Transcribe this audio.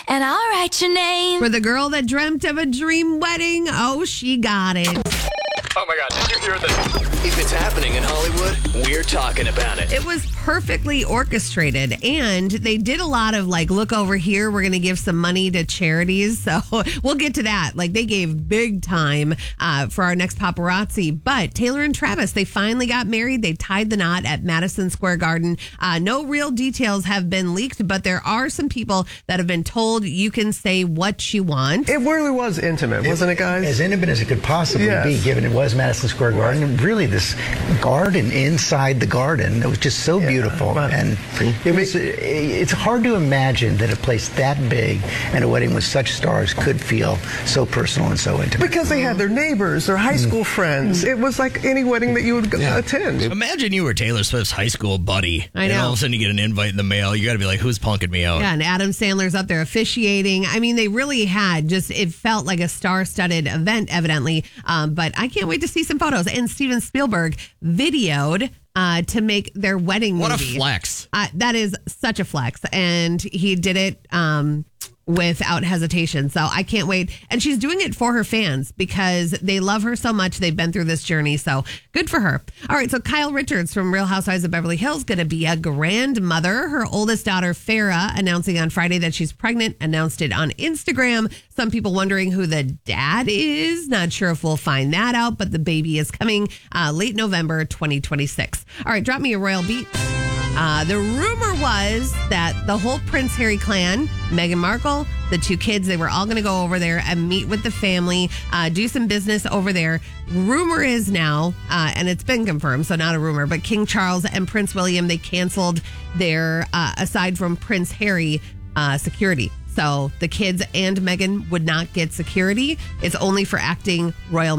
and I'll write your name. For the girl that dreamt of a dream wedding, oh, she got it. Oh my God, did you hear this? If it's happening in Hollywood, we're talking about it. It was perfectly orchestrated, and they did a lot of look over here, we're going to give some money to charities. So we'll get to that. They gave big time for our next paparazzi. But Taylor and Travis, they finally got married. They tied the knot at Madison Square Garden. No real details have been leaked, but there are some people that have been told you can say what you want. It really was intimate, wasn't it, guys? As intimate as it could possibly be, given it was Madison Square Garden. And really, this garden inside the garden, it was just so beautiful. And it's hard to imagine that a place that big and a wedding with such stars could feel so personal and so intimate. Because they had their neighbors, their high school friends. It was like any wedding that you would attend. Imagine you were Taylor Swift's high school buddy. I know. And all of a sudden you get an invite in the mail. You got to be like, who's punking me out? Yeah, and Adam Sandler's up there officiating. I mean, they really had it felt like a star-studded event, evidently. But I can't wait to see some photos. And Steven Spielberg videoed to make their wedding movie. What a flex. That is such a flex. And he did it without hesitation. So I can't wait. And she's doing it for her fans because they love her so much. They've been through this journey. So good for her. All right. So Kyle Richards from Real Housewives of Beverly Hills going to be a grandmother. Her oldest daughter, Farrah, announcing on Friday that she's pregnant, announced it on Instagram. Some people wondering who the dad is. Not sure if we'll find that out, but the baby is coming late November 2026. All right. Drop me a royal beat. The rumor was that the whole Prince Harry clan, Meghan Markle, the two kids, they were all going to go over there and meet with the family, do some business over there. Rumor is now, and it's been confirmed, so not a rumor, but King Charles and Prince William, they canceled their, aside from Prince Harry, security. So the kids and Meghan would not get security. It's only for acting royal